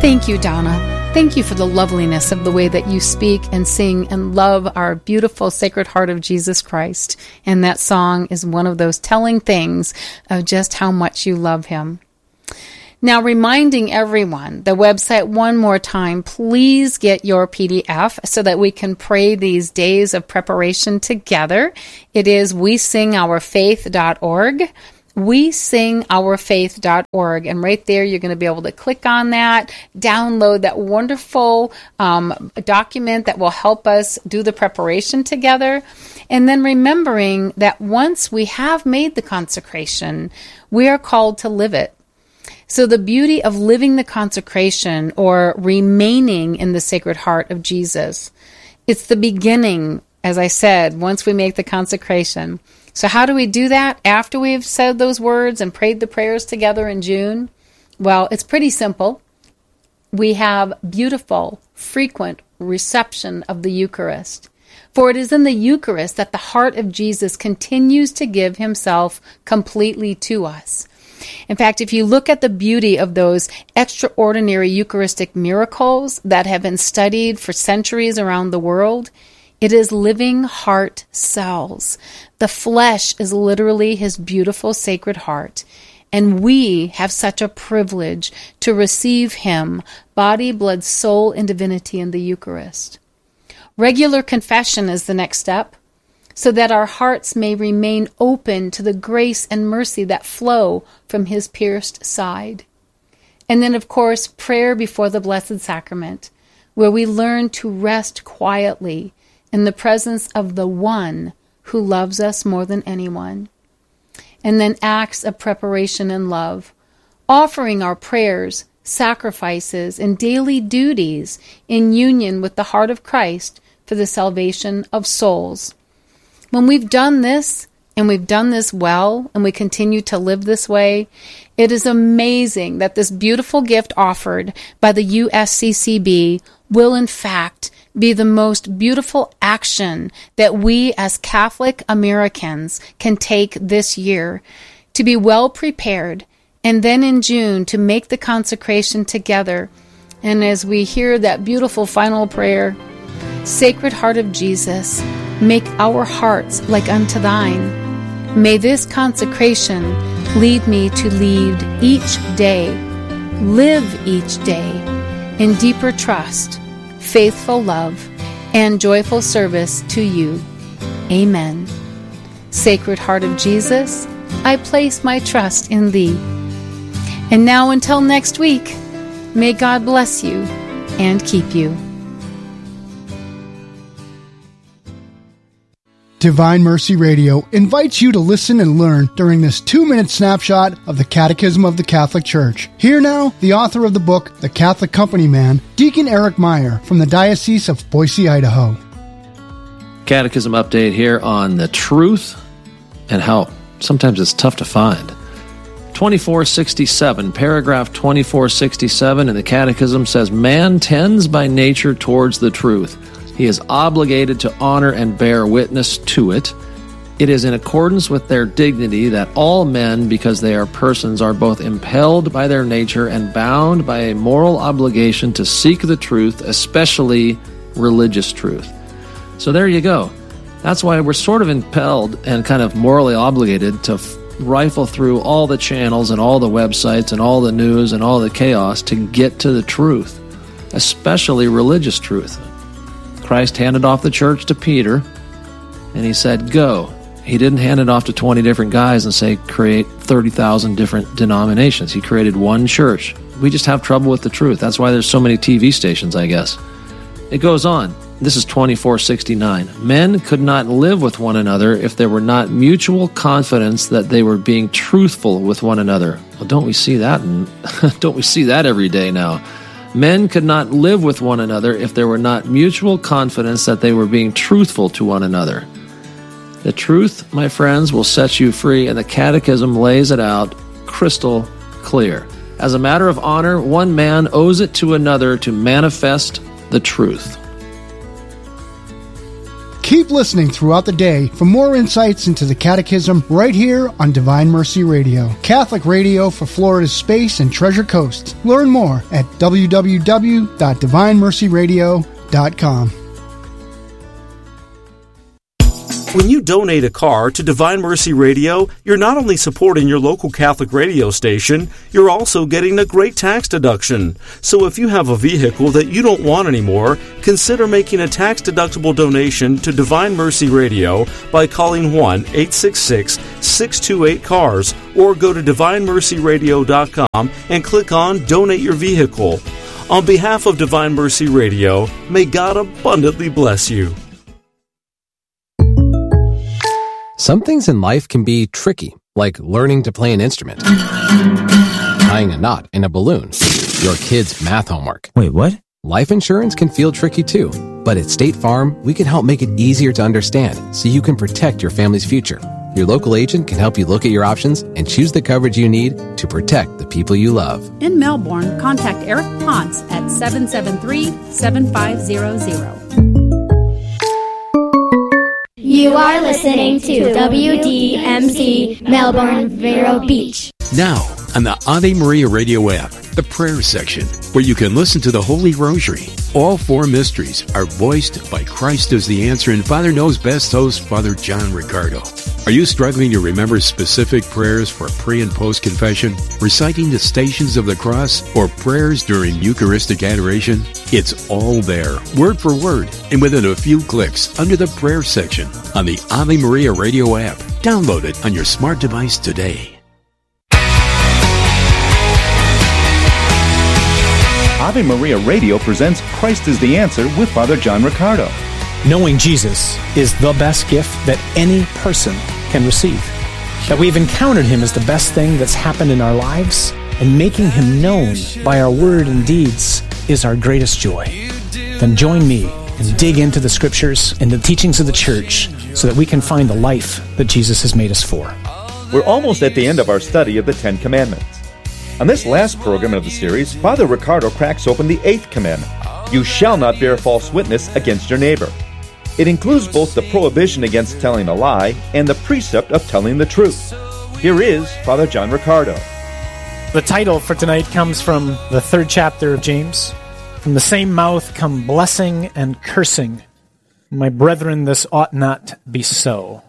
Thank you, Donna. Thank you for the loveliness of the way that you speak and sing and love our beautiful Sacred Heart of Jesus Christ. And that song is one of those telling things of just how much you love him. Now, reminding everyone, the website one more time, please get your PDF so that we can pray these days of preparation together. It is wesingourfaith.org. wesingourfaith.org. And right there, you're going to be able to click on that, download that wonderful document that will help us do the preparation together. And then remembering that once we have made the consecration, we are called to live it. So the beauty of living the consecration or remaining in the Sacred Heart of Jesus, it's the beginning, as I said, once we make the consecration. So how do we do that after we've said those words and prayed the prayers together in June? Well, it's pretty simple. We have beautiful, frequent reception of the Eucharist. For it is in the Eucharist that the heart of Jesus continues to give himself completely to us. In fact, if you look at the beauty of those extraordinary Eucharistic miracles that have been studied for centuries around the world, it is living heart cells. The flesh is literally his beautiful Sacred Heart. And we have such a privilege to receive him, body, blood, soul, and divinity in the Eucharist. Regular confession is the next step, so that our hearts may remain open to the grace and mercy that flow from his pierced side. And then, of course, prayer before the Blessed Sacrament, where we learn to rest quietly in the presence of the one who loves us more than anyone. And then acts of preparation and love, offering our prayers, sacrifices, and daily duties in union with the heart of Christ for the salvation of souls. When we've done this, and we've done this well, and we continue to live this way, it is amazing that this beautiful gift offered by the USCCB will in fact be the most beautiful action that we as Catholic Americans can take this year, to be well prepared, and then in June to make the consecration together. And as we hear that beautiful final prayer, Sacred Heart of Jesus, make our hearts like unto thine. May this consecration lead me to lead each day, live each day in deeper trust, faithful love, and joyful service to you. Amen. Sacred Heart of Jesus, I place my trust in thee. And now until next week, may God bless you and keep you. Divine Mercy Radio invites you to listen and learn during this 2-minute snapshot of the Catechism of the Catholic Church. Here now, the author of the book, The Catholic Company Man, Deacon Eric Meyer from the Diocese of Boise, Idaho. Catechism update here on the truth and how sometimes it's tough to find. 2467, paragraph 2467 in the Catechism says, man tends by nature towards the truth. He is obligated to honor and bear witness to it. It is in accordance with their dignity that all men, because they are persons, are both impelled by their nature and bound by a moral obligation to seek the truth, especially religious truth. So there you go. That's why we're sort of impelled and kind of morally obligated to rifle through all the channels and all the websites and all the news and all the chaos to get to the truth, especially religious truth. Christ handed off the church to Peter, and he said, go. He didn't hand it off to 20 different guys and say, create 30,000 different denominations. He created one church. We just have trouble with the truth. That's why there's so many TV stations, I guess. It goes on. This is 2469. Men could not live with one another if there were not mutual confidence that they were being truthful with one another. Well, don't we see that? Don't we see that every day now? Men could not live with one another if there were not mutual confidence that they were being truthful to one another. The truth, my friends, will set you free, and the Catechism lays it out crystal clear. As a matter of honor, one man owes it to another to manifest the truth. Keep listening throughout the day for more insights into the Catechism right here on Divine Mercy Radio, Catholic radio for Florida's Space and Treasure Coast. Learn more at www.divinemercyradio.com. When you donate a car to Divine Mercy Radio, you're not only supporting your local Catholic radio station, you're also getting a great tax deduction. So if you have a vehicle that you don't want anymore, consider making a tax-deductible donation to Divine Mercy Radio by calling 1-866-628-CARS or go to DivineMercyRadio.com and click on Donate Your Vehicle. On behalf of Divine Mercy Radio, may God abundantly bless you. Some things in life can be tricky, like learning to play an instrument, tying a knot in a balloon, your kid's math homework. Wait, what? Life insurance can feel tricky too, but at State Farm, we can help make it easier to understand so you can protect your family's future. Your local agent can help you look at your options and choose the coverage you need to protect the people you love. In Melbourne, contact Eric Ponce at 773-7500. You are listening to WDMC Melbourne Vero Beach. Now, on the Ave Maria Radio app, the prayer section, where you can listen to the Holy Rosary. All four mysteries are voiced by Christ as the Answer and Father Knows Best host Father John Ricardo. Are you struggling to remember specific prayers for pre- and post-confession, reciting the Stations of the Cross, or prayers during Eucharistic adoration? It's all there, word for word, and within a few clicks under the prayer section on the Ave Maria Radio app. Download it on your smart device today. Ave Maria Radio presents Christ is the Answer with Father John Ricardo. Knowing Jesus is the best gift that any person can receive. That we've encountered Him is the best thing that's happened in our lives, and making Him known by our word and deeds is our greatest joy. Then join me and dig into the Scriptures and the teachings of the Church so that we can find the life that Jesus has made us for. We're almost at the end of our study of the Ten Commandments. On this last program of the series, Father Ricardo cracks open the 8th commandment. You shall not bear false witness against your neighbor. It includes both the prohibition against telling a lie and the precept of telling the truth. Here is Father John Ricardo. The title for tonight comes from the 3rd chapter of James. From the same mouth come blessing and cursing. My brethren, this ought not be so.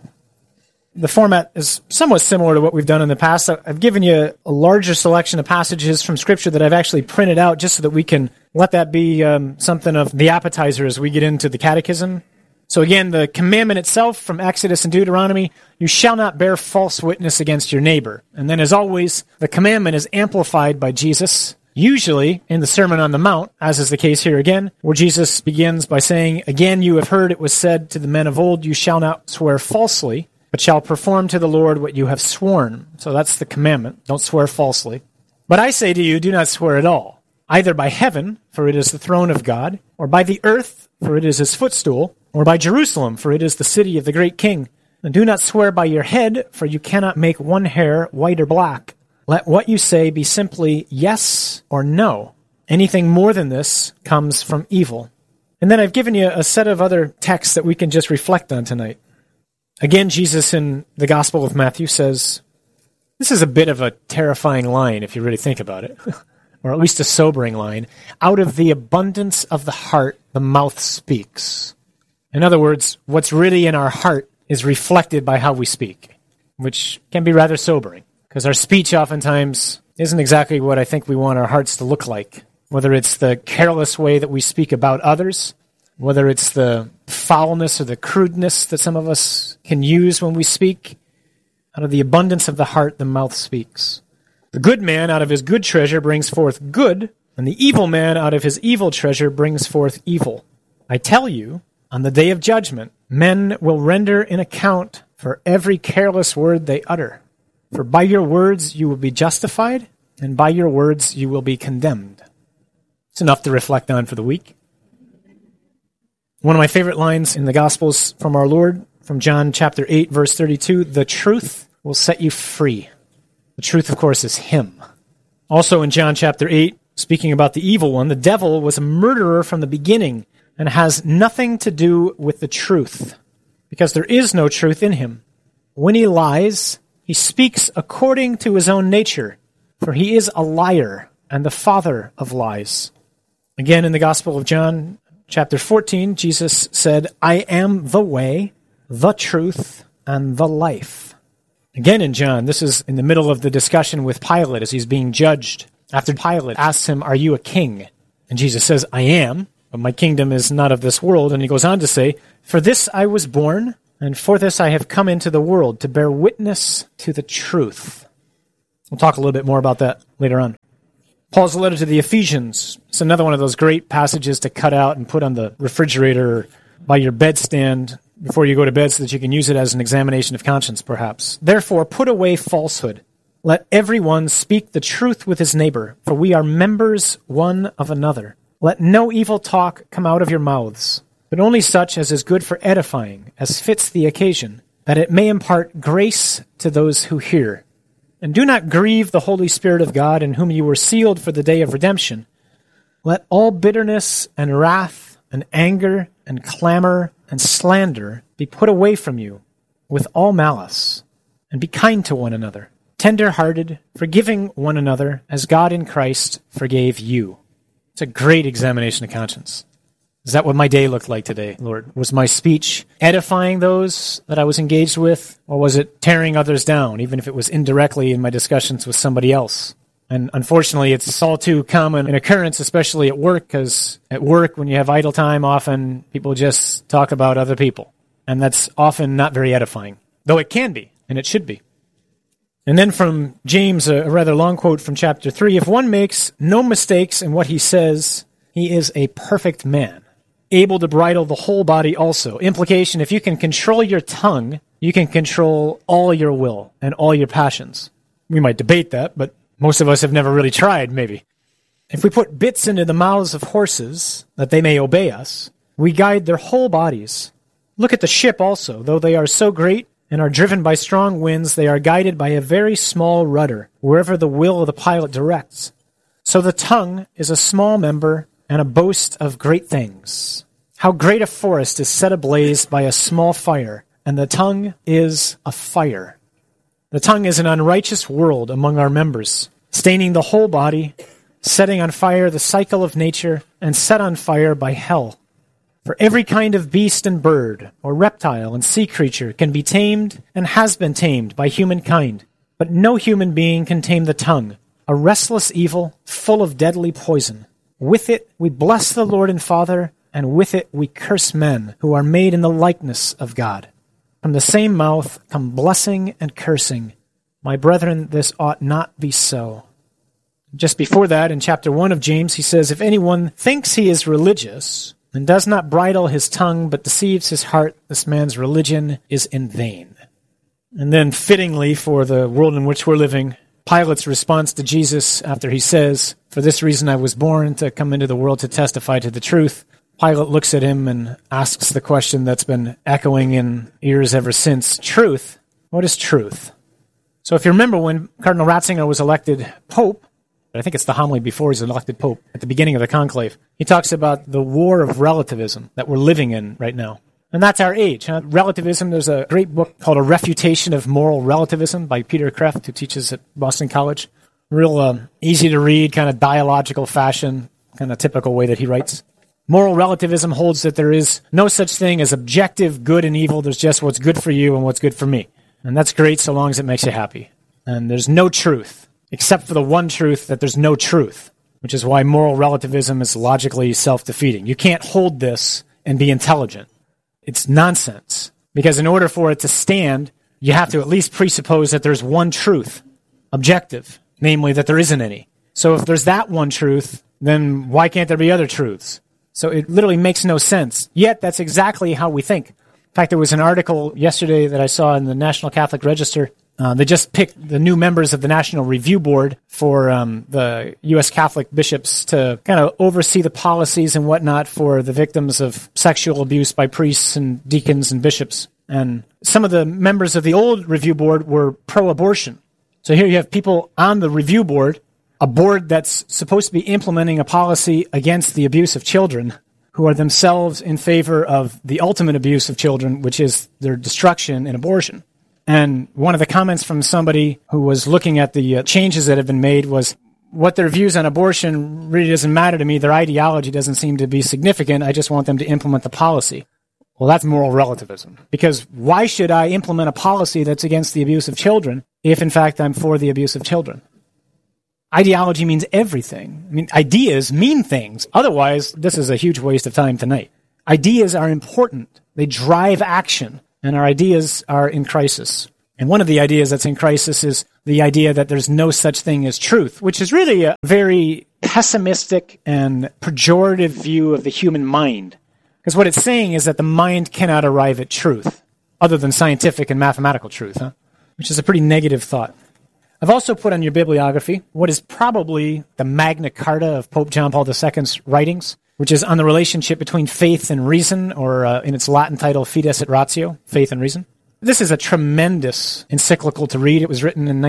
The format is somewhat similar to what we've done in the past. I've given you a larger selection of passages from Scripture that I've actually printed out just so that we can let that be something of the appetizer as we get into the Catechism. So again, the commandment itself from Exodus and Deuteronomy, you shall not bear false witness against your neighbor. And then as always, the commandment is amplified by Jesus, usually in the Sermon on the Mount, as is the case here again, where Jesus begins by saying, again, you have heard it was said to the men of old, you shall not swear falsely, but shall perform to the Lord what you have sworn. So that's the commandment. Don't swear falsely. But I say to you, do not swear at all, either by heaven, for it is the throne of God, or by the earth, for it is his footstool, or by Jerusalem, for it is the city of the great king. And do not swear by your head, for you cannot make one hair white or black. Let what you say be simply yes or no. Anything more than this comes from evil. And then I've given you a set of other texts that we can just reflect on tonight. Again, Jesus in the Gospel of Matthew says, this is a bit of a terrifying line if you really think about it, or at least a sobering line. Out of the abundance of the heart, the mouth speaks. In other words, what's really in our heart is reflected by how we speak, which can be rather sobering, because our speech oftentimes isn't exactly what I think we want our hearts to look like, whether it's the careless way that we speak about others, whether it's the foulness or the crudeness that some of us can use when we speak. Out of the abundance of the heart, the mouth speaks. The good man out of his good treasure brings forth good, and the evil man out of his evil treasure brings forth evil. I tell you, on the day of judgment, men will render an account for every careless word they utter. For by your words you will be justified, and by your words you will be condemned. It's enough to reflect on for the week. One of my favorite lines in the Gospels from our Lord, from John chapter 8, verse 32, the truth will set you free. The truth, of course, is Him. Also in John chapter 8, speaking about the evil one, the devil was a murderer from the beginning and has nothing to do with the truth, because there is no truth in him. When he lies, he speaks according to his own nature, for he is a liar and the father of lies. Again, in the Gospel of John, chapter 14, Jesus said, I am the way, the truth, and the life. Again in John, this is in the middle of the discussion with Pilate as he's being judged. After Pilate asks him, are you a king? And Jesus says, I am, but my kingdom is not of this world. And he goes on to say, for this I was born, and for this I have come into the world, to bear witness to the truth. We'll talk a little bit more about that later on. Paul's letter to the Ephesians. It's another one of those great passages to cut out and put on the refrigerator or by your bedstand before you go to bed so that you can use it as an examination of conscience, perhaps. Therefore, put away falsehood. Let everyone speak the truth with his neighbor, for we are members one of another. Let no evil talk come out of your mouths, but only such as is good for edifying, as fits the occasion, that it may impart grace to those who hear. And do not grieve the Holy Spirit of God, in whom you were sealed for the day of redemption. Let all bitterness and wrath and anger and clamor and slander be put away from you with all malice, and be kind to one another, tender-hearted, forgiving one another, as God in Christ forgave you. It's a great examination of conscience. Is that what my day looked like today, Lord? Was my speech edifying those that I was engaged with, or was it tearing others down, even if it was indirectly in my discussions with somebody else? And unfortunately, it's all too common an occurrence, especially at work, because at work, when you have idle time, often people just talk about other people. And that's often not very edifying, though it can be, and it should be. And then from James, a rather long quote from chapter 3, if one makes no mistakes in what he says, he is a perfect man, able to bridle the whole body also. Implication, if you can control your tongue, you can control all your will and all your passions. We might debate that, but most of us have never really tried, maybe. If we put bits into the mouths of horses, that they may obey us, we guide their whole bodies. Look at the ship also. Though they are so great and are driven by strong winds, they are guided by a very small rudder, wherever the will of the pilot directs. So the tongue is a small member and a boast of great things. How great a forest is set ablaze by a small fire, and the tongue is a fire. The tongue is an unrighteous world among our members, staining the whole body, setting on fire the cycle of nature, and set on fire by hell. For every kind of beast and bird, or reptile and sea creature can be tamed and has been tamed by humankind, but no human being can tame the tongue, a restless evil full of deadly poison. With it we bless the Lord and Father, and with it we curse men who are made in the likeness of God. From the same mouth come blessing and cursing. My brethren, this ought not be so. Just before that, in chapter 1 of James, he says, if anyone thinks he is religious and does not bridle his tongue but deceives his heart, this man's religion is in vain. And then fittingly for the world in which we're living, Pilate's response to Jesus after he says, for this reason I was born, to come into the world to testify to the truth. Pilate looks at him and asks the question that's been echoing in ears ever since. Truth? What is truth? So if you remember when Cardinal Ratzinger was elected Pope, I think it's the homily before he's elected Pope, at the beginning of the conclave, he talks about the war of relativism that we're living in right now. And that's our age. Huh? Relativism, there's a great book called A Refutation of Moral Relativism by Peter Kreeft, who teaches at Boston College. Real easy to read, kind of dialogical fashion, kind of typical way that he writes. Moral relativism holds that there is no such thing as objective good and evil. There's just what's good for you and what's good for me. And that's great so long as it makes you happy. And there's no truth, except for the one truth that there's no truth, which is why moral relativism is logically self-defeating. You can't hold this and be intelligent. It's nonsense. Because in order for it to stand, you have to at least presuppose that there's one truth, objective, namely that there isn't any. So if there's that one truth, then why can't there be other truths? So it literally makes no sense. Yet that's exactly how we think. In fact, there was an article yesterday that I saw in the National Catholic Register. They just picked the new members of the National Review Board for the U.S. Catholic bishops to kind of oversee the policies and whatnot for the victims of sexual abuse by priests and deacons and bishops. And some of the members of the old review board were pro-abortion. So here you have people on the review board, a board that's supposed to be implementing a policy against the abuse of children, who are themselves in favor of the ultimate abuse of children, which is their destruction and abortion. And one of the comments from somebody who was looking at the changes that have been made was, what their views on abortion really doesn't matter to me. Their ideology doesn't seem to be significant. I just want them to implement the policy. Well, that's moral relativism. Because why should I implement a policy that's against the abuse of children if, in fact, I'm for the abuse of children? Ideology means everything. I mean, ideas mean things. Otherwise, this is a huge waste of time tonight. Ideas are important. They drive action, and our ideas are in crisis. And one of the ideas that's in crisis is the idea that there's no such thing as truth, which is really a very pessimistic and pejorative view of the human mind. Because what it's saying is that the mind cannot arrive at truth, other than scientific and mathematical truth, which is a pretty negative thought. I've also put on your bibliography what is probably the Magna Carta of Pope John Paul II's writings, which is on the relationship between faith and reason, or in its Latin title, Fides et Ratio, Faith and Reason. This is a tremendous encyclical to read. It was written in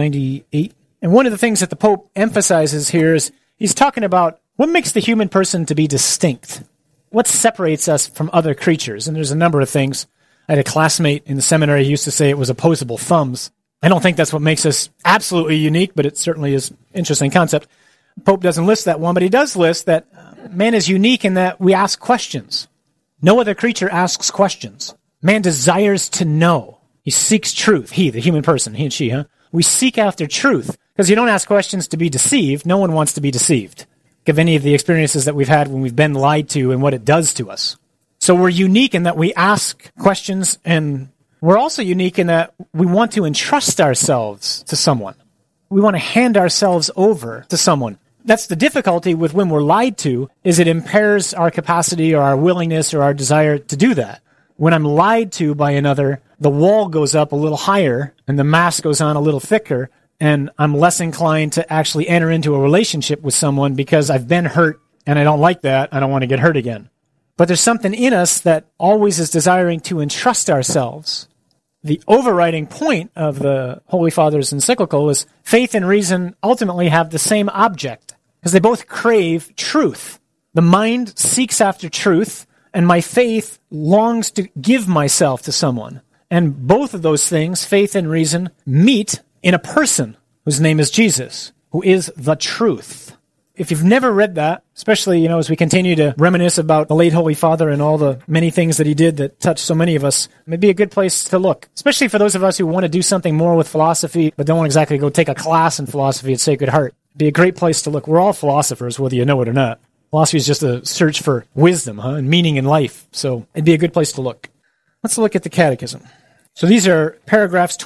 1998. And one of the things that the Pope emphasizes here is he's talking about what makes the human person to be distinct. What separates us from other creatures? And there's a number of things. I had a classmate in the seminary who used to say it was opposable thumbs. I don't think that's what makes us absolutely unique, but it certainly is an interesting concept. The Pope doesn't list that one, but he does list that man is unique in that we ask questions. No other creature asks questions. Man desires to know. He seeks truth. He, the human person, he and she, We seek after truth because you don't ask questions to be deceived. No one wants to be deceived. Of any of the experiences that we've had when we've been lied to and what it does to us. So we're unique in that we ask questions, and we're also unique in that we want to entrust ourselves to someone. We want to hand ourselves over to someone. That's the difficulty with when we're lied to, is it impairs our capacity or our willingness or our desire to do that. When I'm lied to by another, the wall goes up a little higher and the mask goes on a little thicker, and I'm less inclined to actually enter into a relationship with someone because I've been hurt and I don't like that. I don't want to get hurt again. But there's something in us that always is desiring to entrust ourselves. The overriding point of the Holy Father's encyclical is faith and reason ultimately have the same object because they both crave truth. The mind seeks after truth, and my faith longs to give myself to someone. And both of those things, faith and reason, meet in a person whose name is Jesus, who is the truth. If you've never read that, especially, as we continue to reminisce about the late Holy Father and all the many things that he did that touched so many of us, it may be a good place to look, especially for those of us who want to do something more with philosophy, but don't exactly go take a class in philosophy at Sacred Heart. It'd be a great place to look. We're all philosophers, whether you know it or not. Philosophy is just a search for wisdom, and meaning in life. So it'd be a good place to look. Let's look at the Catechism. So these are paragraphs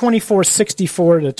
2464 to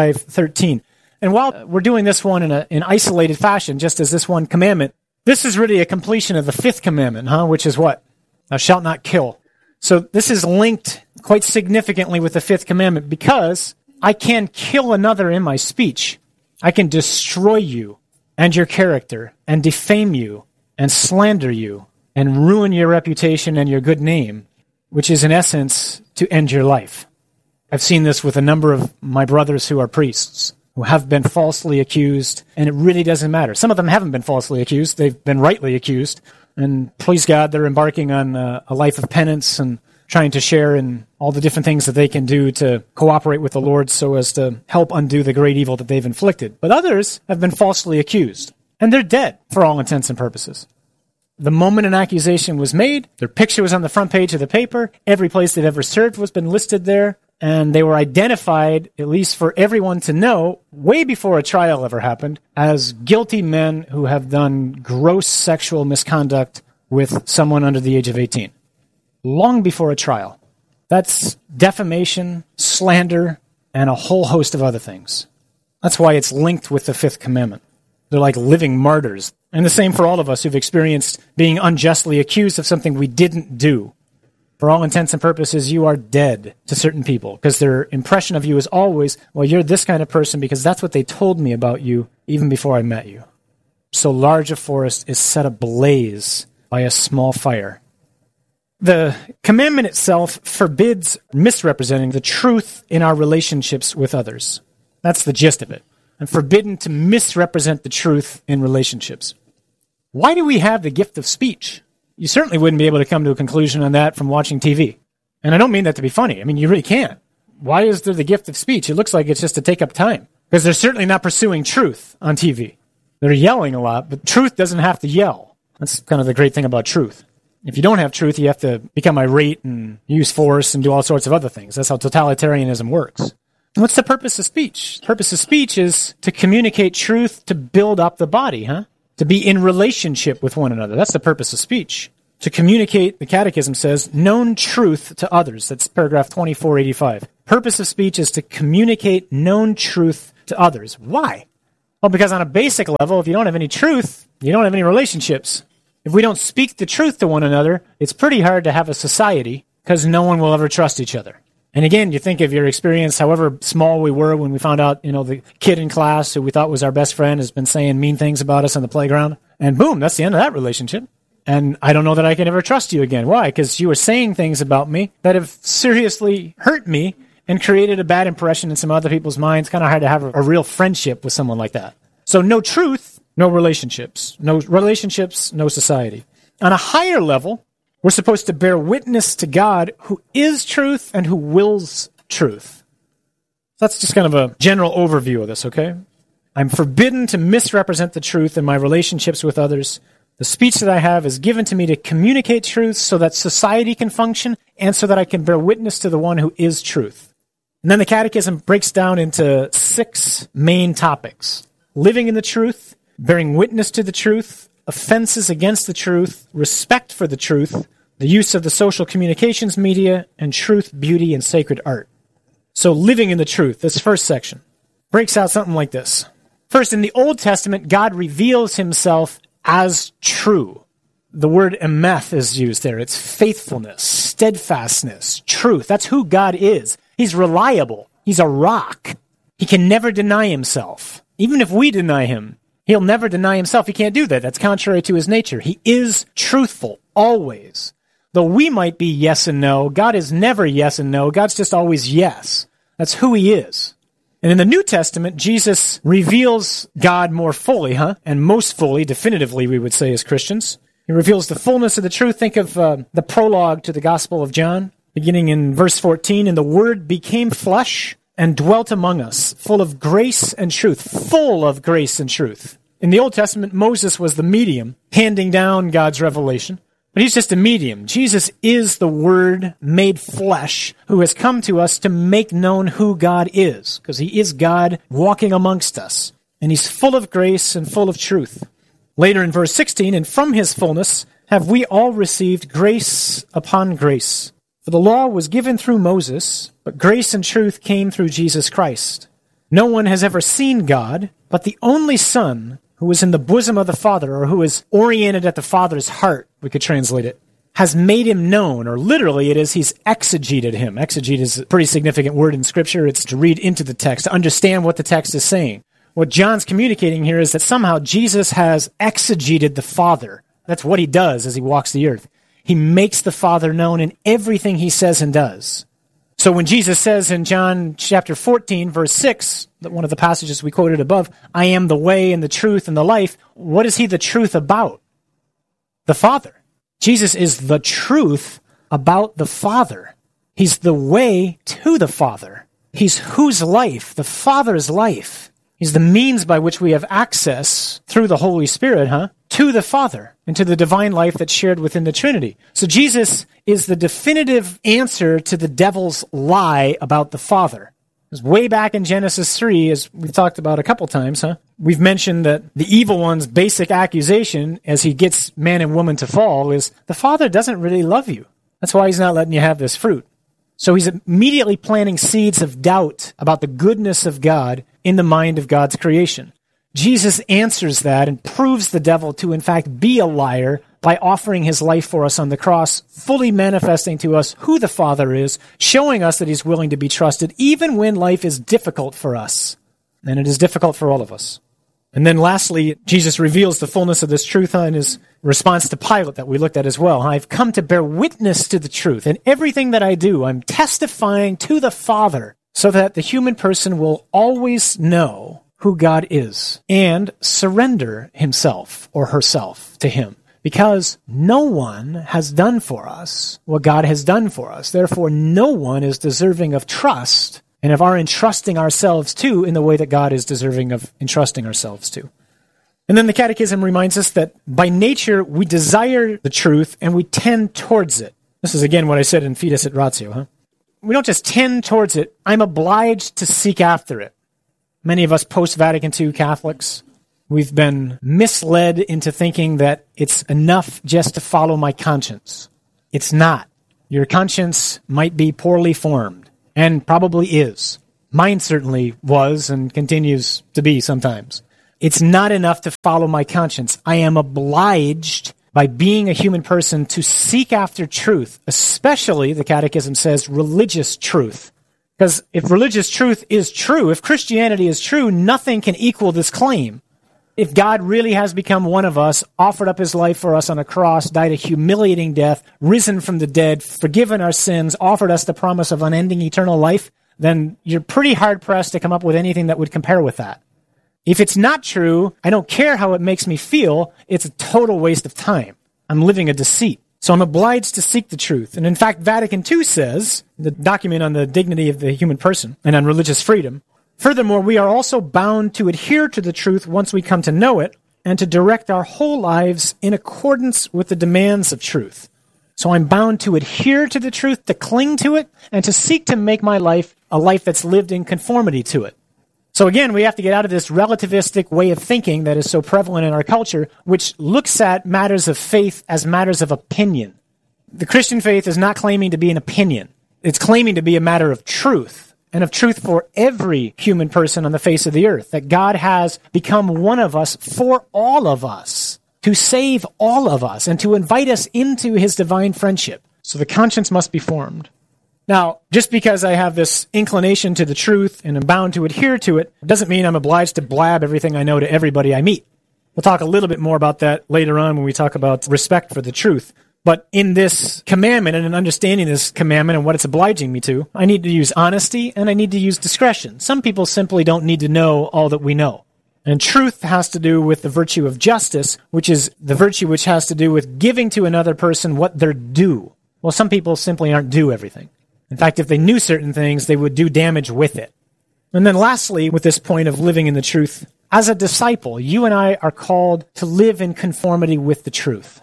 2513. And while we're doing this one in isolated fashion, just as this one commandment, this is really a completion of the fifth commandment, which is what? Thou shalt not kill. So this is linked quite significantly with the fifth commandment because I can kill another in my speech. I can destroy you and your character and defame you and slander you and ruin your reputation and your good name, which is in essence to end your life. I've seen this with a number of my brothers who are priests, who have been falsely accused, and it really doesn't matter. Some of them haven't been falsely accused. They've been rightly accused, and please God, they're embarking on a life of penance and trying to share in all the different things that they can do to cooperate with the Lord so as to help undo the great evil that they've inflicted. But others have been falsely accused, and they're dead for all intents and purposes. The moment an accusation was made, their picture was on the front page of the paper, every place they'd ever served was been listed there, and they were identified, at least for everyone to know, way before a trial ever happened, as guilty men who have done gross sexual misconduct with someone under the age of 18. Long before a trial. That's defamation, slander, and a whole host of other things. That's why it's linked with the fifth commandment. They're like living martyrs. And the same for all of us who've experienced being unjustly accused of something we didn't do. For all intents and purposes, you are dead to certain people because their impression of you is always, well, you're this kind of person because that's what they told me about you even before I met you. So large a forest is set ablaze by a small fire. The commandment itself forbids misrepresenting the truth in our relationships with others. That's the gist of it. I'm forbidden to misrepresent the truth in relationships. Why do we have the gift of speech? You certainly wouldn't be able to come to a conclusion on that from watching TV. And I don't mean that to be funny. I mean, you really can't. Why is there the gift of speech? It looks like it's just to take up time. Because they're certainly not pursuing truth on TV. They're yelling a lot, but truth doesn't have to yell. That's kind of the great thing about truth. If you don't have truth, you have to become irate and use force and do all sorts of other things. That's how totalitarianism works. What's the purpose of speech? The purpose of speech is to communicate truth to build up the body, to be in relationship with one another. That's the purpose of speech. To communicate, the Catechism says, known truth to others. That's paragraph 2485. Purpose of speech is to communicate known truth to others. Why? Well, because on a basic level, if you don't have any truth, you don't have any relationships. If we don't speak the truth to one another, it's pretty hard to have a society because no one will ever trust each other. And again, you think of your experience, however small we were when we found out, the kid in class who we thought was our best friend has been saying mean things about us on the playground. And boom, that's the end of that relationship. And I don't know that I can ever trust you again. Why? Because you were saying things about me that have seriously hurt me and created a bad impression in some other people's minds. Kind of hard to have a real friendship with someone like that. So no truth, no relationships. No relationships, no society. On a higher level, we're supposed to bear witness to God who is truth and who wills truth. That's just kind of a general overview of this, okay? I'm forbidden to misrepresent the truth in my relationships with others. The speech that I have is given to me to communicate truth so that society can function and so that I can bear witness to the one who is truth. And then the Catechism breaks down into 6 main topics. Living in the truth, bearing witness to the truth, offenses against the truth, respect for the truth, the use of the social communications media, and truth, beauty, and sacred art. So living in the truth, this first section, breaks out something like this. First, in the Old Testament, God reveals himself as true. The word emeth is used there. It's faithfulness, steadfastness, truth. That's who God is. He's reliable. He's a rock. He can never deny himself. Even if we deny him, he'll never deny himself. He can't do that. That's contrary to his nature. He is truthful, always. Though we might be yes and no, God is never yes and no. God's just always yes. That's who he is. And in the New Testament, Jesus reveals God more fully, and most fully, definitively, we would say as Christians. He reveals the fullness of the truth. Think of the prologue to the Gospel of John, beginning in verse 14, and the Word became flesh and dwelt among us, full of grace and truth, full of grace and truth. In the Old Testament, Moses was the medium, handing down God's revelation. But he's just a medium. Jesus is the Word made flesh who has come to us to make known who God is, because he is God walking amongst us. And he's full of grace and full of truth. Later in verse 16, and from his fullness have we all received grace upon grace. For the law was given through Moses, but grace and truth came through Jesus Christ. No one has ever seen God, but the only Son, who is in the bosom of the Father, or who is oriented at the Father's heart, we could translate it, has made him known, or literally it is he's exegeted him. Exegete is a pretty significant word in Scripture. It's to read into the text, to understand what the text is saying. What John's communicating here is that somehow Jesus has exegeted the Father. That's what he does as he walks the earth. He makes the Father known in everything he says and does. So when Jesus says in John chapter 14, verse 6, one of the passages we quoted above, I am the way and the truth and the life, what is he the truth about? The Father. Jesus is the truth about the Father. He's the way to the Father. He's whose life? The Father's life. He's the means by which we have access through the Holy Spirit, to the Father and to the divine life that's shared within the Trinity. So Jesus is the definitive answer to the devil's lie about the Father. Because way back in Genesis 3, as we've talked about a couple times, we've mentioned that the evil one's basic accusation as he gets man and woman to fall is the Father doesn't really love you. That's why he's not letting you have this fruit. So he's immediately planting seeds of doubt about the goodness of God in the mind of God's creation. Jesus answers that and proves the devil to, in fact, be a liar by offering his life for us on the cross, fully manifesting to us who the Father is, showing us that he's willing to be trusted, even when life is difficult for us. And it is difficult for all of us. And then lastly, Jesus reveals the fullness of this truth in his response to Pilate that we looked at as well. I've come to bear witness to the truth. In everything that I do, I'm testifying to the Father so that the human person will always know who God is and surrender himself or herself to him. because no one has done for us what God has done for us. Therefore, no one is deserving of trust and of our entrusting ourselves to in the way that God is deserving of entrusting ourselves to. And then the Catechism reminds us that by nature we desire the truth and we tend towards it. This is again what I said in Fides et Ratio. We don't just tend towards it, I'm obliged to seek after it. Many of us post-Vatican II Catholics, we've been misled into thinking that it's enough just to follow my conscience. It's not. Your conscience might be poorly formed, and probably is. Mine certainly was and continues to be sometimes. It's not enough to follow my conscience. I am obliged, by being a human person, to seek after truth, especially, the Catechism says, religious truth. Because if religious truth is true, if Christianity is true, nothing can equal this claim. If God really has become one of us, offered up his life for us on a cross, died a humiliating death, risen from the dead, forgiven our sins, offered us the promise of unending eternal life, then you're pretty hard-pressed to come up with anything that would compare with that. If it's not true, I don't care how it makes me feel, it's a total waste of time. I'm living a deceit. So I'm obliged to seek the truth. And in fact, Vatican II says, the document on the dignity of the human person and on religious freedom, furthermore, we are also bound to adhere to the truth once we come to know it and to direct our whole lives in accordance with the demands of truth. So I'm bound to adhere to the truth, to cling to it, and to seek to make my life a life that's lived in conformity to it. So again, we have to get out of this relativistic way of thinking that is so prevalent in our culture, which looks at matters of faith as matters of opinion. The Christian faith is not claiming to be an opinion. It's claiming to be a matter of truth, and of truth for every human person on the face of the earth, that God has become one of us for all of us, to save all of us, and to invite us into his divine friendship. So the conscience must be formed. Now, just because I have this inclination to the truth and am bound to adhere to it, doesn't mean I'm obliged to blab everything I know to everybody I meet. We'll talk a little bit more about that later on when we talk about respect for the truth. But in this commandment and in understanding this commandment and what it's obliging me to, I need to use honesty and I need to use discretion. Some people simply don't need to know all that we know. And truth has to do with the virtue of justice, which is the virtue which has to do with giving to another person what they're due. Well, some people simply aren't due everything. In fact, if they knew certain things, they would do damage with it. And then lastly, with this point of living in the truth, as a disciple, you and I are called to live in conformity with the truth.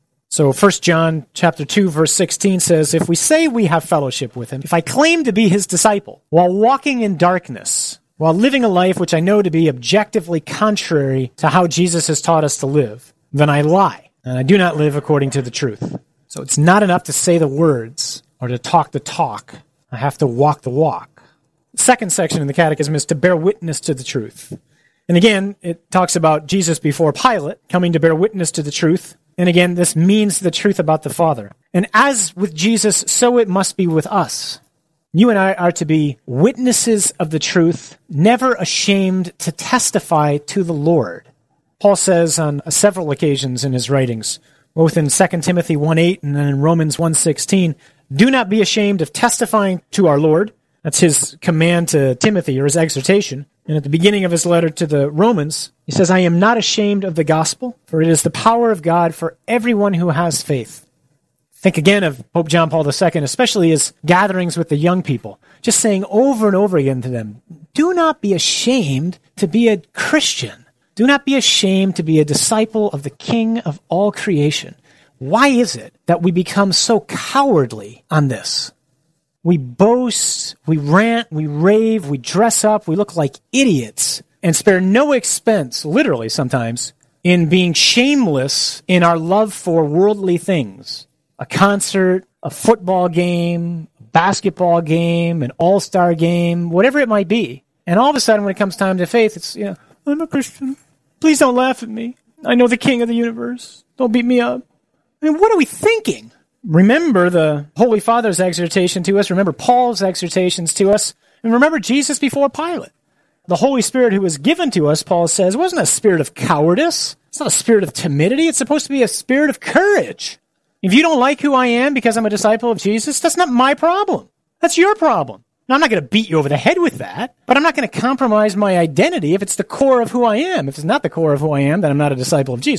So 1 John chapter 2, verse 16 says, if we say we have fellowship with him, if I claim to be his disciple, while walking in darkness, while living a life which I know to be objectively contrary to how Jesus has taught us to live, then I lie, and I do not live according to the truth. So it's not enough to say the words or to talk the talk. I have to walk the walk. The second section in the Catechism is to bear witness to the truth. And again, it talks about Jesus before Pilate coming to bear witness to the truth. And again, this means the truth about the Father. And as with Jesus, so it must be with us. You and I are to be witnesses of the truth, never ashamed to testify to the Lord. Paul says on several occasions in his writings, both in 2 Timothy 1:8 and then in Romans 1:16, do not be ashamed of testifying to our Lord. That's his command to Timothy, or his exhortation. And at the beginning of his letter to the Romans, he says, I am not ashamed of the gospel, for it is the power of God for everyone who has faith. Think again of Pope John Paul II, especially his gatherings with the young people, just saying over and over again to them, do not be ashamed to be a Christian. Do not be ashamed to be a disciple of the King of all creation. Why is it that we become so cowardly on this? We boast, we rant, we rave, we dress up, we look like idiots, and spare no expense, literally sometimes, in being shameless in our love for worldly things. A concert, a football game, a basketball game, an all-star game, whatever it might be. And all of a sudden, when it comes time to faith, it's, I'm a Christian. Please don't laugh at me. I know the King of the universe. Don't beat me up. I mean, what are we thinking? Remember the Holy Father's exhortation to us. Remember Paul's exhortations to us. And remember Jesus before Pilate. The Holy Spirit who was given to us, Paul says, wasn't a spirit of cowardice. It's not a spirit of timidity. It's supposed to be a spirit of courage. If you don't like who I am because I'm a disciple of Jesus, that's not my problem. That's your problem. Now, I'm not going to beat you over the head with that, but I'm not going to compromise my identity if it's the core of who I am. If it's not the core of who I am, then I'm not a disciple of Jesus.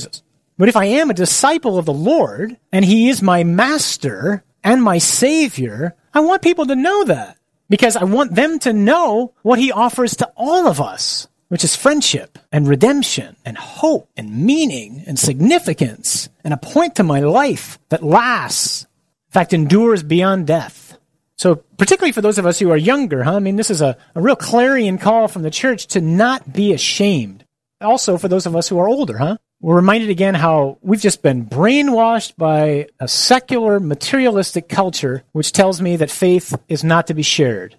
But if I am a disciple of the Lord, and he is my master and my savior, I want people to know that, because I want them to know what he offers to all of us, which is friendship and redemption and hope and meaning and significance and a point to my life that lasts, in fact, endures beyond death. So particularly for those of us who are younger, I mean, this is a real clarion call from the church to not be ashamed. Also for those of us who are older, we're reminded again how we've just been brainwashed by a secular, materialistic culture which tells me that faith is not to be shared.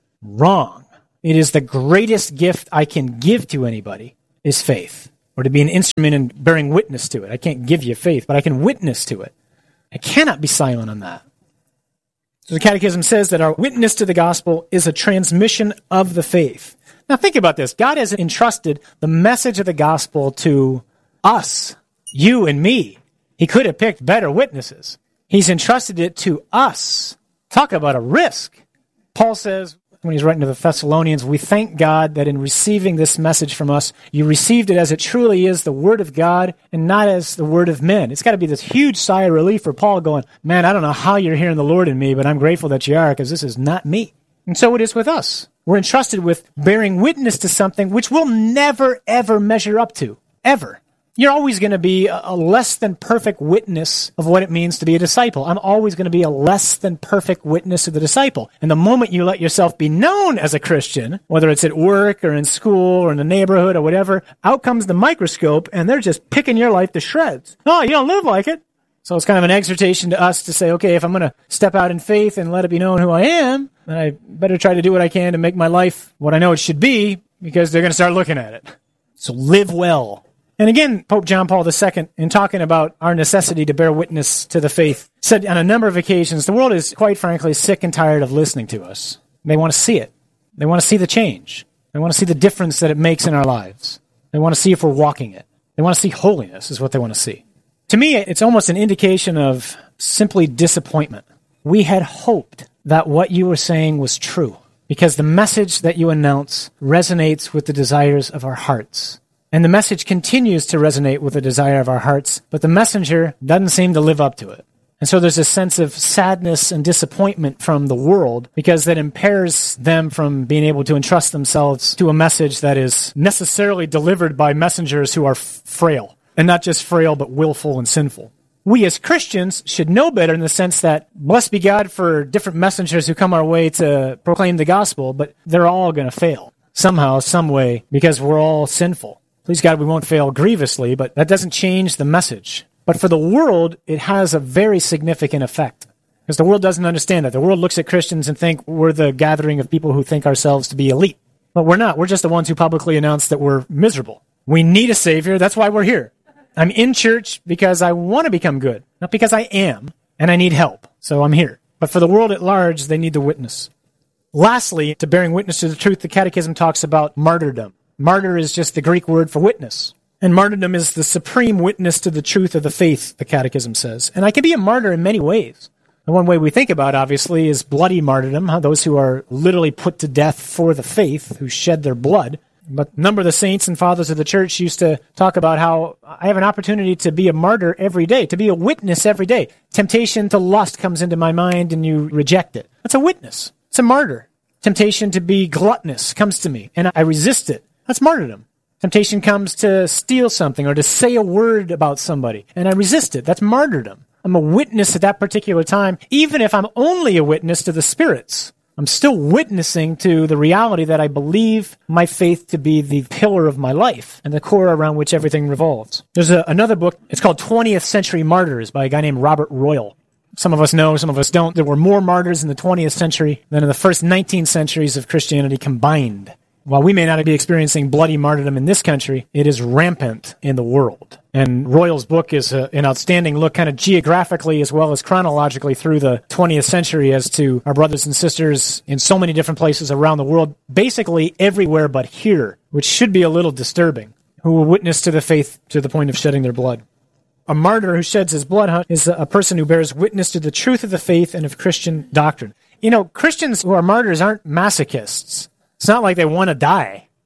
Wrong. It is the greatest gift I can give to anybody is faith, or to be an instrument in bearing witness to it. I can't give you faith, but I can witness to it. I cannot be silent on that. So the Catechism says that our witness to the gospel is a transmission of the faith. Now think about this. God has entrusted the message of the gospel to us, you and me. He could have picked better witnesses. He's entrusted it to us. Talk about a risk. Paul says, when he's writing to the Thessalonians, we thank God that in receiving this message from us, you received it as it truly is, the word of God, and not as the word of men. It's got to be this huge sigh of relief for Paul going, man, I don't know how you're hearing the Lord in me, but I'm grateful that you are, because this is not me. And so it is with us. We're entrusted with bearing witness to something which we'll never, ever measure up to. Ever. You're always going to be a less than perfect witness of what it means to be a disciple. I'm always going to be a less than perfect witness of the disciple. And the moment you let yourself be known as a Christian, whether it's at work or in school or in the neighborhood or whatever, out comes the microscope and they're just picking your life to shreds. Oh, you don't live like it. So it's kind of an exhortation to us to say, okay, if I'm going to step out in faith and let it be known who I am, then I better try to do what I can to make my life what I know it should be, because they're going to start looking at it. So live well. And again, Pope John Paul II, in talking about our necessity to bear witness to the faith, said on a number of occasions, the world is, quite frankly, sick and tired of listening to us. They want to see it. They want to see the change. They want to see the difference that it makes in our lives. They want to see if we're walking it. They want to see holiness is what they want to see. To me, it's almost an indication of simply disappointment. We had hoped that what you were saying was true, because the message that you announce resonates with the desires of our hearts. And the message continues to resonate with the desire of our hearts, but the messenger doesn't seem to live up to it. And so there's a sense of sadness and disappointment from the world, because that impairs them from being able to entrust themselves to a message that is necessarily delivered by messengers who are frail, and not just frail, but willful and sinful. We as Christians should know better in the sense that, blessed be God for different messengers who come our way to proclaim the gospel, but they're all going to fail somehow, some way, because we're all sinful. Please God, we won't fail grievously, but that doesn't change the message. But for the world, it has a very significant effect, because the world doesn't understand that. The world looks at Christians and think we're the gathering of people who think ourselves to be elite. But we're not. We're just the ones who publicly announce that we're miserable. We need a Savior. That's why we're here. I'm in church because I want to become good, not because I am, and I need help. So I'm here. But for the world at large, they need the witness. Lastly, to bearing witness to the truth, the Catechism talks about martyrdom. Martyr is just the Greek word for witness. And martyrdom is the supreme witness to the truth of the faith, the Catechism says. And I can be a martyr in many ways. The one way we think about, obviously, is bloody martyrdom, those who are literally put to death for the faith, who shed their blood. But a number of the saints and fathers of the church used to talk about how I have an opportunity to be a martyr every day, to be a witness every day. Temptation to lust comes into my mind and you reject it. That's a witness. It's a martyr. Temptation to be gluttonous comes to me and I resist it. That's martyrdom. Temptation comes to steal something or to say a word about somebody, and I resist it. That's martyrdom. I'm a witness at that particular time, even if I'm only a witness to the spirits. I'm still witnessing to the reality that I believe my faith to be the pillar of my life and the core around which everything revolves. There's another book. It's called 20th Century Martyrs by a guy named Robert Royal. Some of us know, some of us don't. There were more martyrs in the 20th century than in the first 19 centuries of Christianity combined. While we may not be experiencing bloody martyrdom in this country, it is rampant in the world. And Royal's book is an outstanding look kind of geographically as well as chronologically through the 20th century as to our brothers and sisters in so many different places around the world, basically everywhere but here, which should be a little disturbing, who will witness to the faith to the point of shedding their blood. A martyr who sheds his blood is a person who bears witness to the truth of the faith and of Christian doctrine. You know, Christians who are martyrs aren't masochists. It's not like they want to die.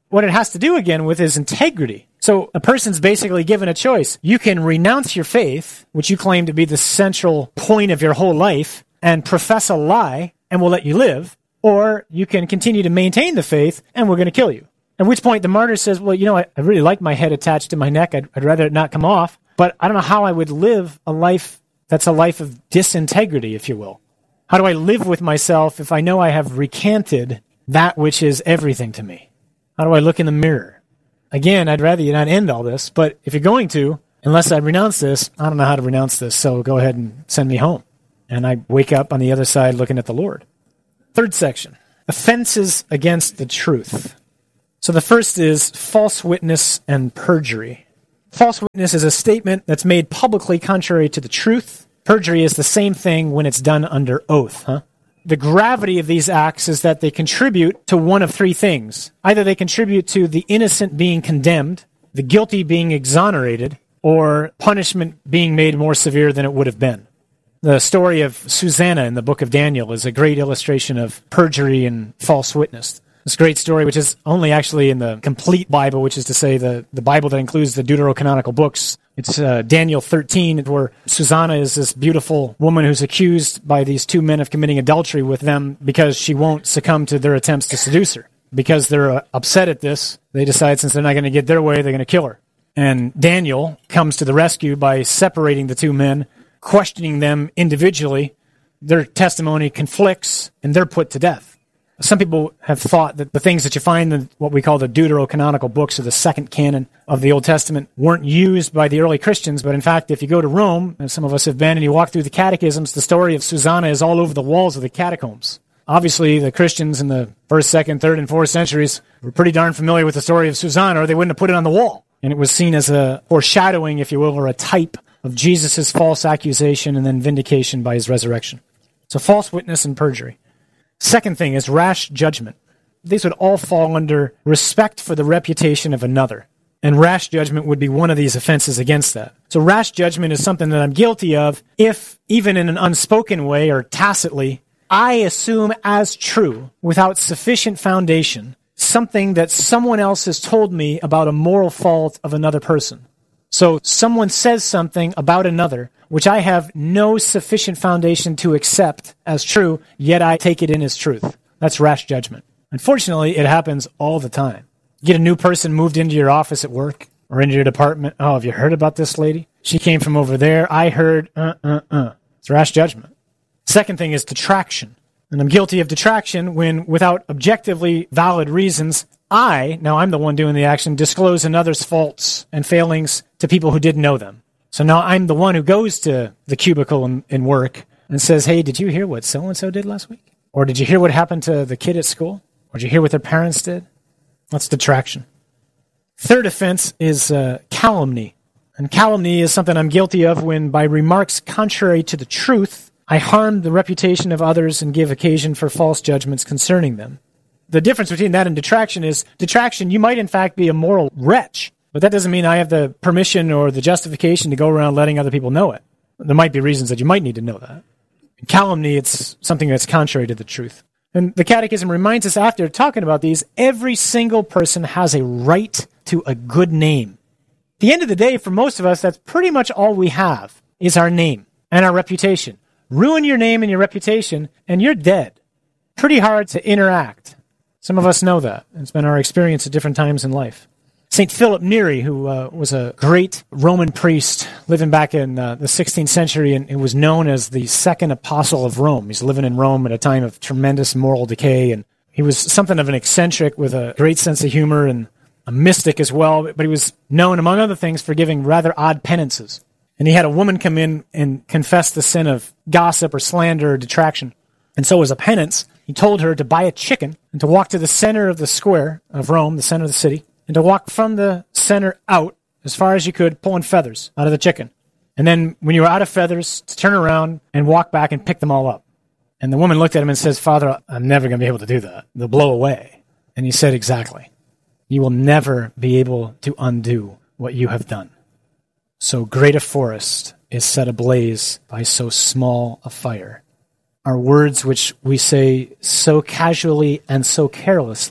what it has to do again with is integrity. So a person's basically given a choice. You can renounce your faith, which you claim to be the central point of your whole life, and profess a lie, and we'll let you live, or you can continue to maintain the faith, and we're going to kill you. At which point the martyr says, well, I really like my head attached to my neck. I'd rather it not come off, but I don't know how I would live a life that's a life of disintegrity, if you will. How do I live with myself if I know I have recanted that which is everything to me? How do I look in the mirror? Again, I'd rather you not end all this, but if you're going to, unless I renounce this, I don't know how to renounce this, so go ahead and send me home. And I wake up on the other side looking at the Lord. Third section, offenses against the truth. So the first is false witness and perjury. False witness is a statement that's made publicly contrary to the truth. Perjury is the same thing when it's done under oath. The gravity of these acts is that they contribute to one of three things. Either they contribute to the innocent being condemned, the guilty being exonerated, or punishment being made more severe than it would have been. The story of Susanna in the book of Daniel is a great illustration of perjury and false witness. This great story, which is only actually in the complete Bible, which is to say the Bible that includes the deuterocanonical books. It's Daniel 13, where Susanna is this beautiful woman who's accused by these two men of committing adultery with them because she won't succumb to their attempts to seduce her. Because they're upset at this, they decide since they're not going to get their way, they're going to kill her. And Daniel comes to the rescue by separating the two men, questioning them individually. Their testimony conflicts, and they're put to death. Some people have thought that the things that you find in what we call the deuterocanonical books, or the second canon of the Old Testament, weren't used by the early Christians. But in fact, if you go to Rome, as some of us have been, and you walk through the catechisms, the story of Susanna is all over the walls of the catacombs. Obviously, the Christians in the 1st, 2nd, 3rd, and 4th centuries were pretty darn familiar with the story of Susanna, or they wouldn't have put it on the wall. And it was seen as a foreshadowing, if you will, or a type of Jesus' false accusation and then vindication by his resurrection. So false witness and perjury. Second thing is rash judgment. These would all fall under respect for the reputation of another. And rash judgment would be one of these offenses against that. So rash judgment is something that I'm guilty of if, even in an unspoken way or tacitly, I assume as true, without sufficient foundation, something that someone else has told me about a moral fault of another person. So someone says something about another, which I have no sufficient foundation to accept as true, yet I take it in as truth. That's rash judgment. Unfortunately, it happens all the time. You get a new person moved into your office at work or into your department. Oh, have you heard about this lady? She came from over there. I heard, It's rash judgment. Second thing is detraction. And I'm guilty of detraction when, without objectively valid reasons, I'm the one doing the action, disclose another's faults and failings to people who didn't know them. So now I'm the one who goes to the cubicle in work and says, hey, did you hear what so-and-so did last week? Or did you hear what happened to the kid at school? Or did you hear what their parents did? That's detraction. Third offense is calumny. And calumny is something I'm guilty of when, by remarks contrary to the truth, I harm the reputation of others and give occasion for false judgments concerning them. The difference between that and detraction is, detraction, you might in fact be a moral wretch, but that doesn't mean I have the permission or the justification to go around letting other people know it. There might be reasons that you might need to know that. In calumny, it's something that's contrary to the truth. And the Catechism reminds us, after talking about these, every single person has a right to a good name. At the end of the day, for most of us, that's pretty much all we have, is our name and our reputation. Ruin your name and your reputation, and you're dead. Pretty hard to interact. Some of us know that. It's been our experience at different times in life. St. Philip Neri, who was a great Roman priest living back in the 16th century and was known as the second apostle of Rome. He's living in Rome at a time of tremendous moral decay, and he was something of an eccentric with a great sense of humor and a mystic as well, but he was known, among other things, for giving rather odd penances. And he had a woman come in and confess the sin of gossip or slander or detraction. And so as a penance, he told her to buy a chicken and to walk to the center of the square of Rome, the center of the city, and to walk from the center out as far as you could, pulling feathers out of the chicken. And then when you were out of feathers, to turn around and walk back and pick them all up. And the woman looked at him and says, Father, I'm never going to be able to do that. They'll blow away. And he said, exactly. You will never be able to undo what you have done. So great a forest is set ablaze by so small a fire. Our words, which we say so casually and so carelessly,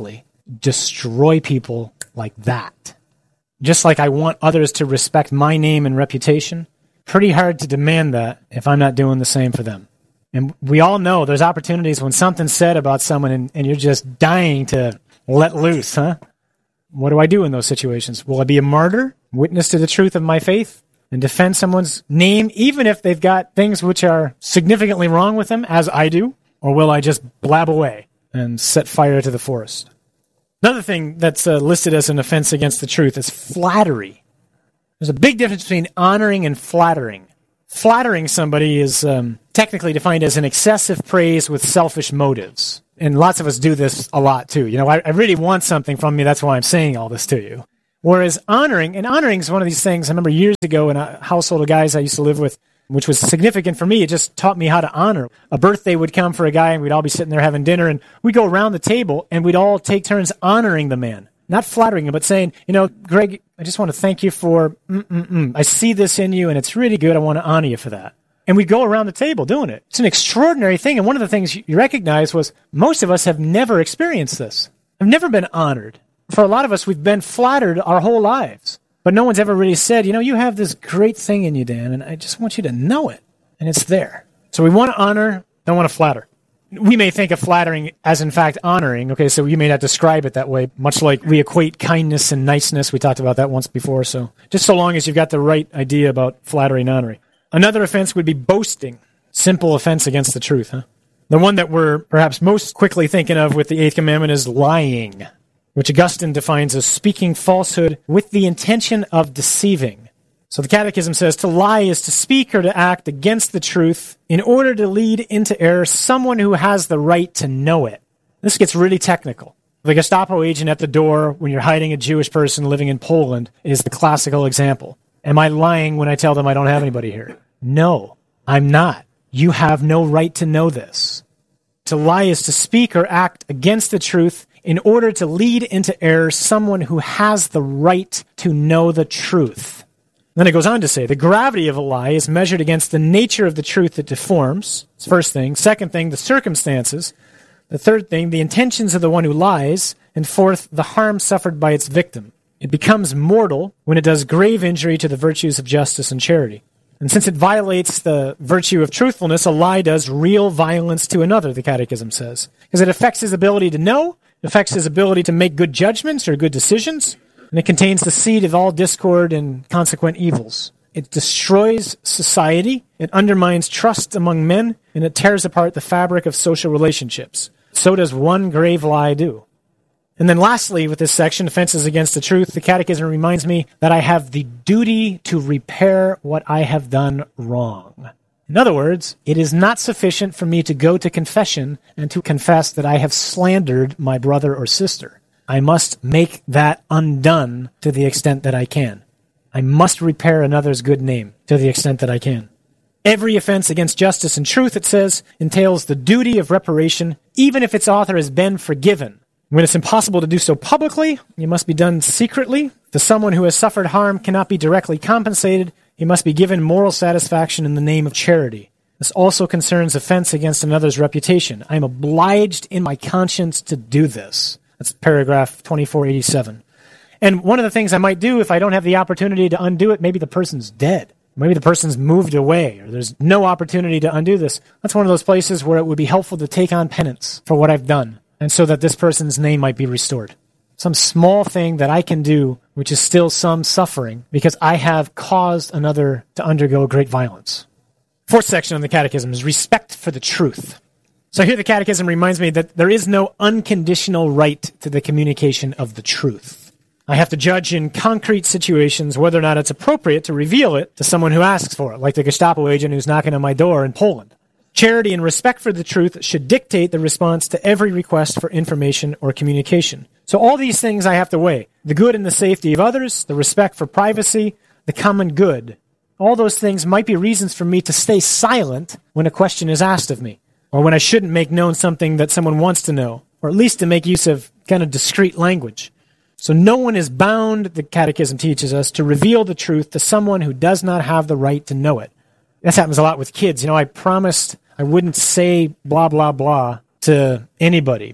destroy people like that. Just like I want others to respect my name and reputation, pretty hard to demand that if I'm not doing the same for them. And we all know there's opportunities when something's said about someone and you're just dying to let loose, huh? What do I do in those situations? Will I be a martyr, witness to the truth of my faith, and defend someone's name even if they've got things which are significantly wrong with them, as I do? Or will I just blab away and set fire to the forest? Another thing that's listed as an offense against the truth is flattery. There's a big difference between honoring and flattering. Flattering somebody is technically defined as an excessive praise with selfish motives. And lots of us do this a lot too. You know, I really want something from you, that's why I'm saying all this to you. Whereas honoring is one of these things, I remember years ago in a household of guys I used to live with, which was significant for me. It just taught me how to honor. A birthday would come for a guy, and we'd all be sitting there having dinner, and we'd go around the table, and we'd all take turns honoring the man. Not flattering him, but saying, you know, Greg, I just want to thank you for I see this in you, and it's really good. I want to honor you for that. And we'd go around the table doing it. It's an extraordinary thing, and one of the things you recognize was most of us have never experienced this. I've never been honored. For a lot of us, we've been flattered our whole lives. But no one's ever really said, you know, you have this great thing in you, Dan, and I just want you to know it. And it's there. So we want to honor, don't want to flatter. We may think of flattering as, in fact, honoring. Okay, so you may not describe it that way, much like we equate kindness and niceness. We talked about that once before. So just so long as you've got the right idea about flattery and honoring. Another offense would be boasting. Simple offense against the truth, huh? The one that we're perhaps most quickly thinking of with the Eighth Commandment is lying, which Augustine defines as speaking falsehood with the intention of deceiving. So the Catechism says to lie is to speak or to act against the truth in order to lead into error someone who has the right to know it. This gets really technical. The Gestapo agent at the door when you're hiding a Jewish person living in Poland is the classical example. Am I lying when I tell them I don't have anybody here? No, I'm not. You have no right to know this. To lie is to speak or act against the truth in order to lead into error someone who has the right to know the truth. Then it goes on to say, the gravity of a lie is measured against the nature of the truth that deforms. That's the first thing. Second thing, the circumstances. The third thing, the intentions of the one who lies. And fourth, the harm suffered by its victim. It becomes mortal when it does grave injury to the virtues of justice and charity. And since it violates the virtue of truthfulness, a lie does real violence to another, the Catechism says. Because it affects his ability to know, it affects his ability to make good judgments or good decisions, and it contains the seed of all discord and consequent evils. It destroys society, it undermines trust among men, and it tears apart the fabric of social relationships. So does one grave lie do. And then lastly, with this section, offenses against the truth, the Catechism reminds me that I have the duty to repair what I have done wrong. In other words, it is not sufficient for me to go to confession and to confess that I have slandered my brother or sister. I must make that undone to the extent that I can. I must repair another's good name to the extent that I can. Every offense against justice and truth, it says, entails the duty of reparation, even if its author has been forgiven. When it's impossible to do so publicly, it must be done secretly. To someone who has suffered harm cannot be directly compensated. He must be given moral satisfaction in the name of charity. This also concerns offense against another's reputation. I am obliged in my conscience to do this. That's paragraph 2487. And one of the things I might do if I don't have the opportunity to undo it, maybe the person's dead. Maybe the person's moved away, or there's no opportunity to undo this. That's one of those places where it would be helpful to take on penance for what I've done, and so that this person's name might be restored. Some small thing that I can do, which is still some suffering, because I have caused another to undergo great violence. Fourth section of the Catechism is respect for the truth. So here the Catechism reminds me that there is no unconditional right to the communication of the truth. I have to judge in concrete situations whether or not it's appropriate to reveal it to someone who asks for it, like the Gestapo agent who's knocking on my door in Poland. Charity and respect for the truth should dictate the response to every request for information or communication. So all these things I have to weigh. The good and the safety of others, the respect for privacy, the common good. All those things might be reasons for me to stay silent when a question is asked of me, or when I shouldn't make known something that someone wants to know, or at least to make use of kind of discreet language. So no one is bound, the Catechism teaches us, to reveal the truth to someone who does not have the right to know it. This happens a lot with kids. You know, I promised I wouldn't say blah, blah, blah to anybody, but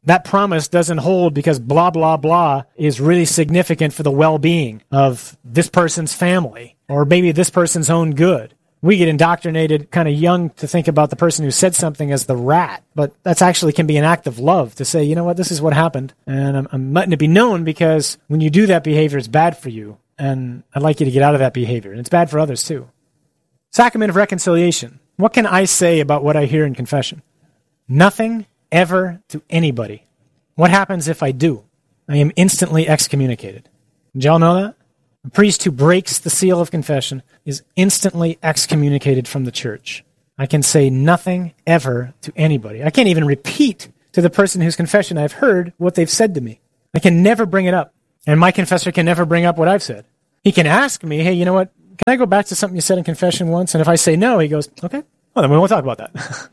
that promise doesn't hold because blah, blah, blah is really significant for the well-being of this person's family or maybe this person's own good. We get indoctrinated kind of young to think about the person who said something as the rat, but that's actually can be an act of love to say, you know what, this is what happened, and I'm letting it be known because when you do that behavior, it's bad for you, and I'd like you to get out of that behavior, and it's bad for others too. Sacrament of reconciliation. What can I say about what I hear in confession? Nothing ever to anybody. What happens if I do? I am instantly excommunicated. Did y'all know that? A priest who breaks the seal of confession is instantly excommunicated from the church. I can say nothing ever to anybody. I can't even repeat to the person whose confession I've heard what they've said to me. I can never bring it up. And my confessor can never bring up what I've said. He can ask me, hey, you know what? Can I go back to something you said in confession once? And if I say no, he goes, okay, well, then we won't talk about that.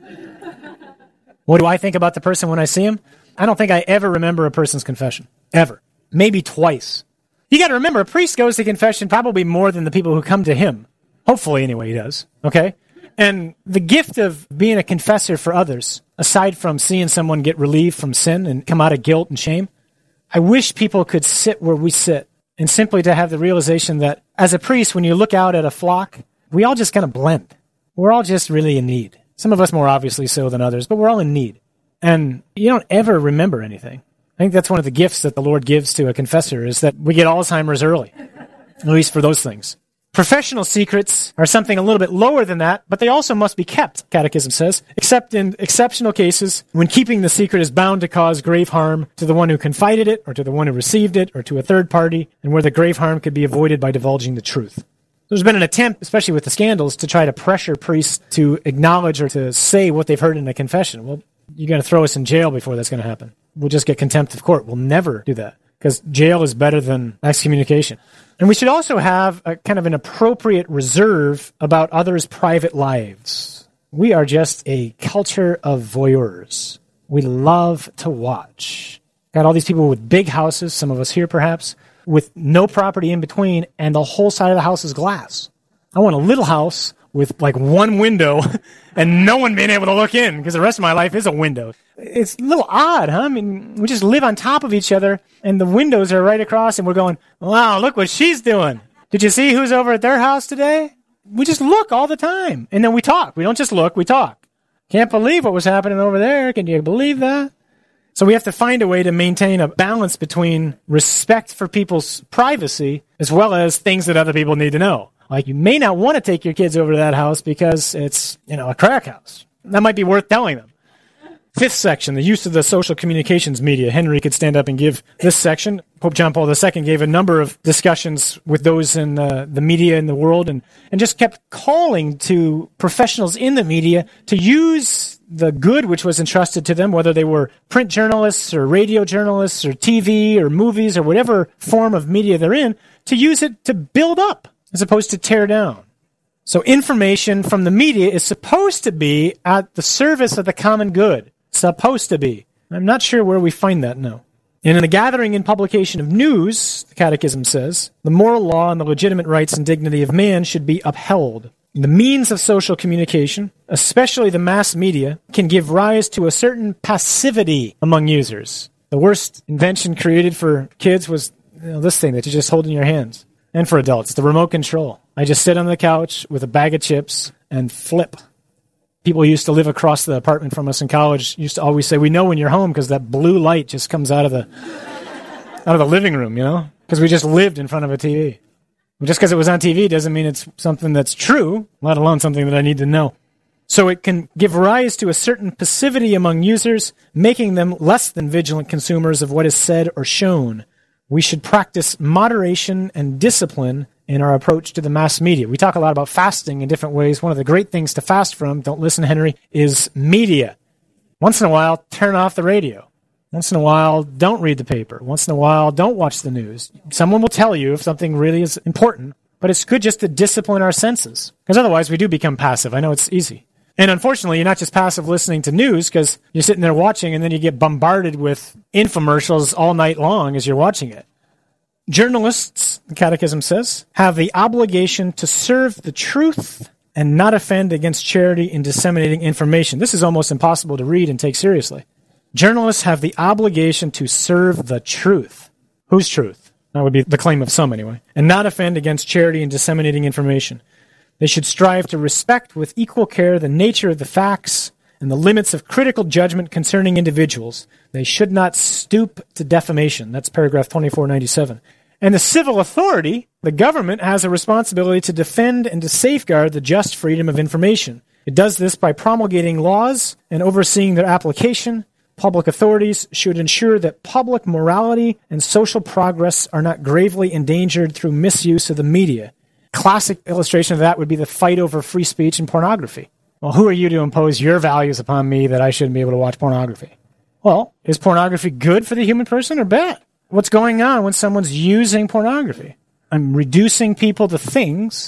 What do I think about the person when I see him? I don't think I ever remember a person's confession. Ever. Maybe twice. You got to remember, a priest goes to confession probably more than the people who come to him. Hopefully, anyway, he does. Okay? And the gift of being a confessor for others, aside from seeing someone get relieved from sin and come out of guilt and shame, I wish people could sit where we sit and simply to have the realization that as a priest, when you look out at a flock, we all just kind of blend. We're all just really in need. Some of us more obviously so than others, but we're all in need. And you don't ever remember anything. I think that's one of the gifts that the Lord gives to a confessor is that we get Alzheimer's early, at least for those things. Professional secrets are something a little bit lower than that, but they also must be kept, Catechism says, except in exceptional cases when keeping the secret is bound to cause grave harm to the one who confided it or to the one who received it or to a third party, and where the grave harm could be avoided by divulging the truth. There's been an attempt, especially with the scandals, to try to pressure priests to acknowledge or to say what they've heard in a confession. Well, you're going to throw us in jail before that's going to happen. We'll just get contempt of court. We'll never do that because jail is better than excommunication. And we should also have a kind of an appropriate reserve about others' private lives. We are just a culture of voyeurs. We love to watch. Got all these people with big houses, some of us here perhaps, with no property in between, and the whole side of the house is glass. I want a little house with like one window and no one being able to look in because the rest of my life is a window. It's a little odd, huh? I mean, we just live on top of each other and the windows are right across and we're going, wow, look what she's doing. Did you see who's over at their house today? We just look all the time. And then we talk. We don't just look, we talk. Can't believe what was happening over there. Can you believe that? So we have to find a way to maintain a balance between respect for people's privacy as well as things that other people need to know. Like, you may not want to take your kids over to that house because it's, a crack house. That might be worth telling them. Fifth section, the use of the social communications media. Henry could stand up and give this section. Pope John Paul II gave a number of discussions with those in the media in the world and just kept calling to professionals in the media to use the good which was entrusted to them, whether they were print journalists or radio journalists or TV or movies or whatever form of media they're in, to use it to build up as opposed to tear down. So information from the media is supposed to be at the service of the common good. Supposed to be. I'm not sure where we find that now. And in the gathering and publication of news, the Catechism says, the moral law and the legitimate rights and dignity of man should be upheld. The means of social communication, especially the mass media, can give rise to a certain passivity among users. The worst invention created for kids was this thing that you just hold in your hands. And for adults, the remote control. I just sit on the couch with a bag of chips and flip. People who used to live across the apartment from us in college used to always say, we know when you're home because that blue light just comes out of the living room, because we just lived in front of a TV. Just because it was on TV doesn't mean it's something that's true, let alone something that I need to know. So it can give rise to a certain passivity among users, making them less than vigilant consumers of what is said or shown. We should practice moderation and discipline in our approach to the mass media. We talk a lot about fasting in different ways. One of the great things to fast from, don't listen, Henry, is media. Once in a while, turn off the radio. Once in a while, don't read the paper. Once in a while, don't watch the news. Someone will tell you if something really is important, but it's good just to discipline our senses, because otherwise we do become passive. I know it's easy. And unfortunately, you're not just passive listening to news because you're sitting there watching and then you get bombarded with infomercials all night long as you're watching it. Journalists, the Catechism says, have the obligation to serve the truth and not offend against charity in disseminating information. This is almost impossible to read and take seriously. Journalists have the obligation to serve the truth. Whose truth? That would be the claim of some, anyway. And not offend against charity in disseminating information. They should strive to respect with equal care the nature of the facts and the limits of critical judgment concerning individuals. They should not stoop to defamation. That's paragraph 2497. And the civil authority, the government, has a responsibility to defend and to safeguard the just freedom of information. It does this by promulgating laws and overseeing their application. Public authorities should ensure that public morality and social progress are not gravely endangered through misuse of the media. Classic illustration of that would be the fight over free speech and pornography. Well, who are you to impose your values upon me that I shouldn't be able to watch pornography? Well, is pornography good for the human person or bad? What's going on when someone's using pornography? I'm reducing people to things